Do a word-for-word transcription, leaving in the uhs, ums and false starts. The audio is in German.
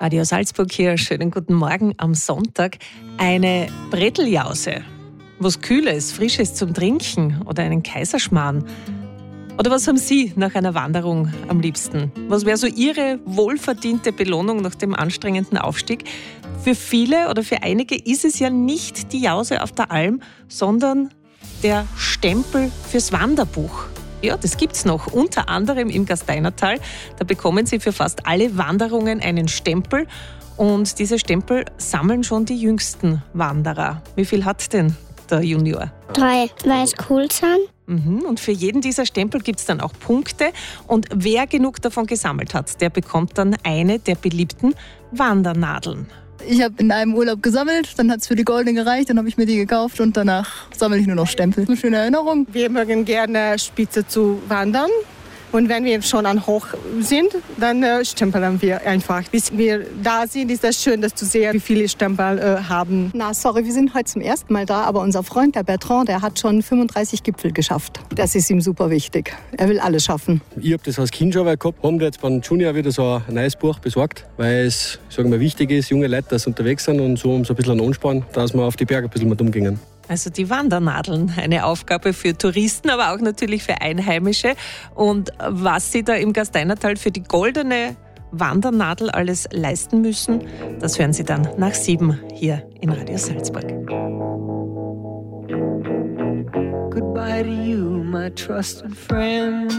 Radio Salzburg hier, schönen guten Morgen am Sonntag. Eine Breteljause, was Kühles, Frisches zum Trinken oder einen Kaiserschmarrn. Oder was haben Sie nach einer Wanderung am liebsten? Was wäre so Ihre wohlverdiente Belohnung nach dem anstrengenden Aufstieg? Für viele oder für einige ist es ja nicht die Jause auf der Alm, sondern der Stempel fürs Wanderbuch. Ja, das gibt's noch, unter anderem im Gasteinertal. Da bekommen Sie für fast alle Wanderungen einen Stempel. Und diese Stempel sammeln schon die jüngsten Wanderer. Wie viel hat denn der Junior? Drei, weil es cool sind. Mhm. Und für jeden dieser Stempel gibt's dann auch Punkte. Und wer genug davon gesammelt hat, der bekommt dann eine der beliebten Wandernadeln. Ich habe in einem Urlaub gesammelt, dann hat es für die Goldene gereicht, dann habe ich mir die gekauft und danach sammle ich nur noch Stempel. Eine schöne Erinnerung. Wir mögen gerne Spitze zu wandern. Und wenn wir schon an Hoch sind, dann äh, stempeln wir einfach. Bis wir da sind, ist das schön, das zu sehen, wie viele Stempel äh, haben. Na, sorry, wir sind heute zum ersten Mal da, aber unser Freund, der Bertrand, der hat schon fünfunddreißig Gipfel geschafft. Das ist ihm super wichtig. Er will alles schaffen. Ich habe das als Kind schon mal gehabt, haben jetzt beim Junior wieder so ein neues Buch besorgt, weil es, sagen wir, wichtig ist, junge Leute, dass sie unterwegs sind und so um so ein bisschen einen Ansporn, dass wir auf die Berge ein bisschen mit umgehen. Also die Wandernadeln, eine Aufgabe für Touristen, aber auch natürlich für Einheimische. Und was Sie da im Gasteinertal für die goldene Wandernadel alles leisten müssen, das hören Sie dann nach sieben hier in Radio Salzburg. Goodbye to you, my trusted friend.